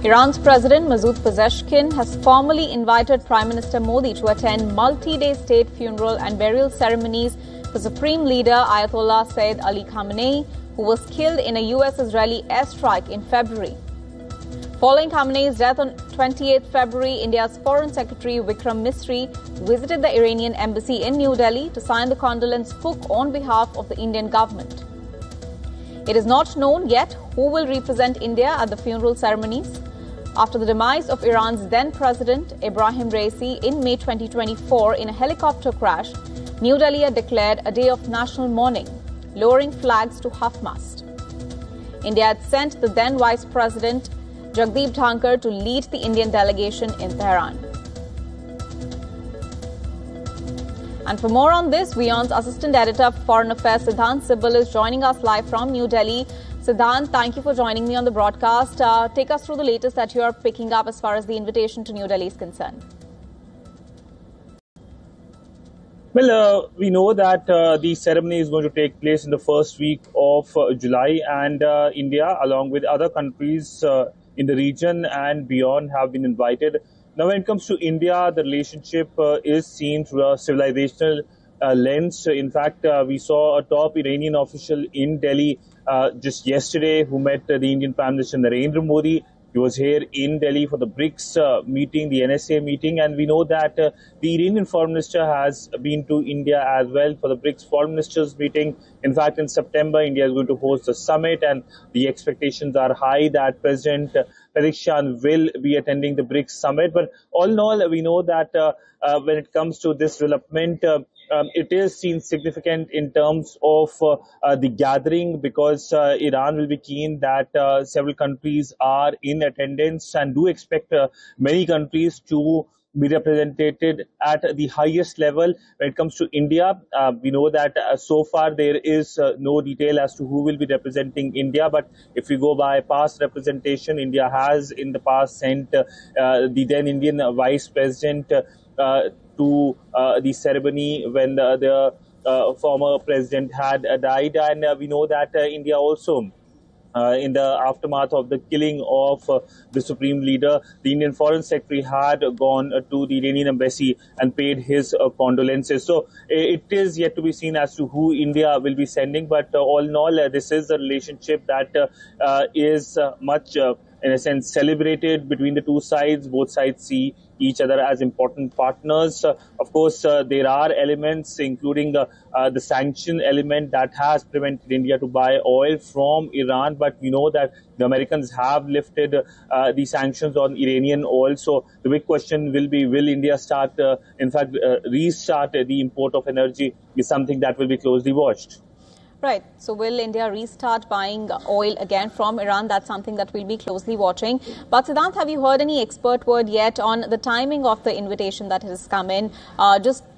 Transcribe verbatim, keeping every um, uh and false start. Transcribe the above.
Iran's President Masoud Pezeshkian has formally invited Prime Minister Modi to attend multi-day state funeral and burial ceremonies for Supreme Leader Ayatollah Sayyid Ali Khamenei, who was killed in a U S-Israeli airstrike in February. Following Khamenei's death on twenty-eighth February, India's Foreign Secretary Vikram Misri visited the Iranian embassy in New Delhi to sign the condolence book on behalf of the Indian government. It is not known yet who will represent India at the funeral ceremonies. After the demise of Iran's then-president Ebrahim Raisi in May twenty twenty-four in a helicopter crash, New Delhi had declared a day of national mourning, lowering flags to half-mast. India had sent the then-Vice President Jagdeep Dhankar to lead the Indian delegation in Tehran. And for more on this, WION's Assistant Editor for Foreign Affairs, Siddhant Sibal, is joining us live from New Delhi. Siddhant, thank you for joining me on the broadcast. Uh, take us through the latest that you are picking up as far as the invitation to New Delhi is concerned. Well, uh, we know that uh, the ceremony is going to take place in the first week of uh, July, and uh, India, along with other countries uh, in the region and beyond, have been invited. Now, when it comes to India, the relationship uh, is seen through a civilizational uh, lens. In fact, uh, we saw a top Iranian official in Delhi uh, just yesterday who met uh, the Indian Prime Minister Narendra Modi. He was here in Delhi for the BRICS uh, meeting, the N S A meeting, and we know that uh, the Iranian Foreign Minister has been to India as well for the BRICS Foreign Ministers meeting. In fact, in September, India is going to host the summit, and the expectations are high that President uh, Pezeshkian will be attending the BRICS summit. But all in all, we know that uh, uh, when it comes to this development, uh, Um, it is seen significant in terms of uh, uh, the gathering, because uh, Iran will be keen that uh, several countries are in attendance and do expect uh, many countries to be represented at the highest level. When it comes to India, uh, we know that uh, so far there is uh, no detail as to who will be representing India. But if we go by past representation, India has in the past sent uh, uh, the then Indian Vice President uh, uh, to uh, the ceremony when the, the uh, former president had uh, died. And uh, we know that uh, India also, Uh, in the aftermath of the killing of uh, the Supreme Leader, the Indian Foreign Secretary had gone uh, to the Iranian embassy and paid his uh, condolences. So it is yet to be seen as to who India will be sending. But uh, all in all, uh, this is a relationship that uh, uh, is uh, much, uh, in a sense, celebrated between the two sides. Both sides see each other as important partners. Uh, of course, uh, there are elements, including uh, uh, the sanction element that has prevented India to buy oil from Iran. But we know that the Americans have lifted uh, the sanctions on Iranian oil. So the big question will be, will India start, uh, in fact, uh, restart uh, the import of energy is something that will be closely watched. Right. So will India restart buying oil again from Iran? That's something that we'll be closely watching. But Siddhant, have you heard any expert word yet on the timing of the invitation that has come in? Uh, just